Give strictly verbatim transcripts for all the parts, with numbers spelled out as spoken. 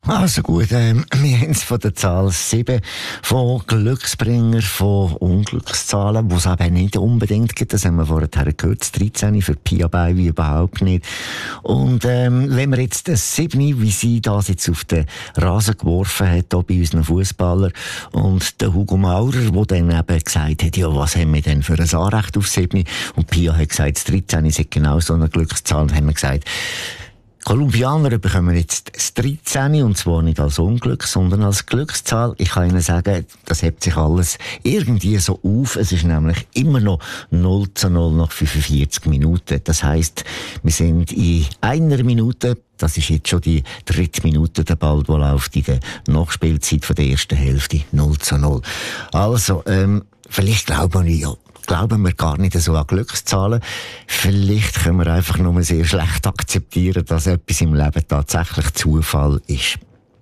Also gut, ähm, wir haben es von der Zahl sieben, von Glücksbringer, von Unglückszahlen, die es eben nicht unbedingt gibt. Das haben wir vorher gehört, das dreizehn für Pia Beiwi überhaupt nicht. Und ähm, wenn wir jetzt das sieben, wie sie das jetzt auf den Rasen geworfen hat, hier bei unseren Fußballern, und der Hugo Maurer, der dann eben gesagt hat, ja, was haben wir denn für ein Anrecht auf sieben? Und Pia hat gesagt, das dreizehn ist genau so eine Glückszahl. Und haben wir gesagt, Kolumbianer bekommen jetzt das dreizehn, und zwar nicht als Unglück, sondern als Glückszahl. Ich kann Ihnen sagen, das hebt sich alles irgendwie so auf. Es ist nämlich immer noch null zu null nach fünfundvierzig Minuten. Das heisst, wir sind in einer Minute, das ist jetzt schon die dritte Minute, der Ball, der läuft in der Nachspielzeit von der ersten Hälfte, null zu null. Also, ähm, vielleicht glauben wir ja, glauben wir gar nicht so an Glückszahlen. Vielleicht können wir einfach nur sehr schlecht akzeptieren, dass etwas im Leben tatsächlich Zufall ist.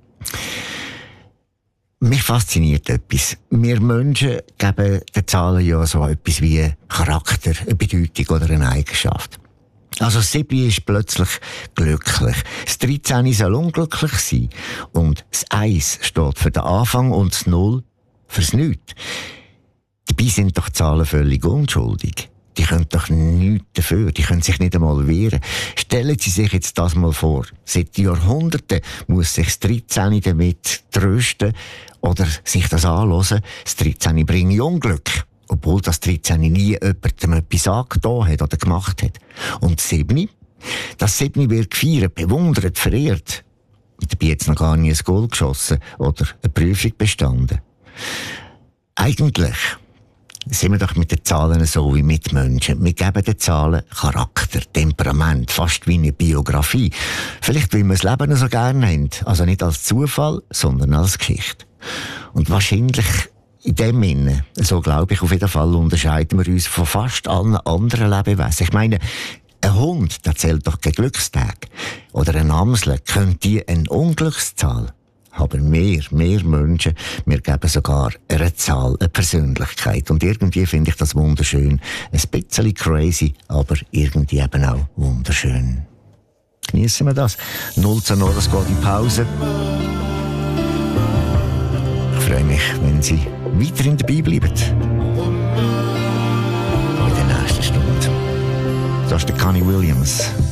Mich fasziniert etwas. Wir Menschen geben den Zahlen ja so etwas wie Charakter, eine Bedeutung oder eine Eigenschaft. Also das sieben ist plötzlich glücklich. Das dreizehn soll unglücklich sein. Und das eins steht für den Anfang und das null fürs Nichts. Dabei sind doch Zahlen völlig unschuldig. Die können doch nichts dafür, die können sich nicht einmal wehren. Stellen Sie sich jetzt das mal vor. Seit Jahrhunderten muss sich das dreizehn damit trösten oder sich das anhören. Das dreizehn bringt Unglück, obwohl das dreizehn nie jemandem etwas angetan hat oder gemacht hat. Und das sieben? Das sieben wird gefeiert, bewundert, verehrt. Und dabei jetzt noch gar nie ein Goal geschossen oder eine Prüfung bestanden. Eigentlich sind wir doch mit den Zahlen so wie mit Menschen. Wir geben den Zahlen Charakter, Temperament, fast wie eine Biografie. Vielleicht, weil wir das Leben so gerne haben. Also nicht als Zufall, sondern als Geschichte. Und wahrscheinlich in dem Sinne, so glaube ich auf jeden Fall, unterscheiden wir uns von fast allen anderen Lebewesen. Ich meine, ein Hund, der zählt doch kein Glückstag. Oder ein Amsel, könnte eine Unglückszahl. Aber mehr, mehr Menschen, wir geben sogar einer Zahl, eine Persönlichkeit. Und irgendwie finde ich das wunderschön. Ein bisschen crazy, aber irgendwie eben auch wunderschön. Genießen wir das. null zu null, es geht in Pause. Ich freue mich, wenn Sie weiterhin dabei bleiben. In der nächsten Stunde. Das ist der Connie Williams.